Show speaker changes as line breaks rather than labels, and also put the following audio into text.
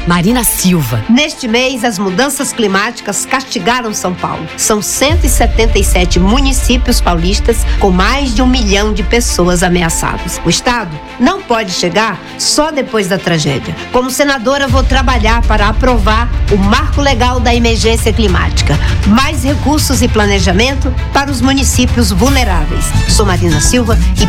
Marina Silva.
Neste mês, as mudanças climáticas castigaram São Paulo. São 177 municípios paulistas com mais de 1 milhão de pessoas ameaçadas. O Estado não pode chegar só depois da tragédia. Como senadora, vou trabalhar para aprovar o Marco Legal da Emergência Climática. Mais recursos e planejamento para os municípios vulneráveis. Sou Marina Silva e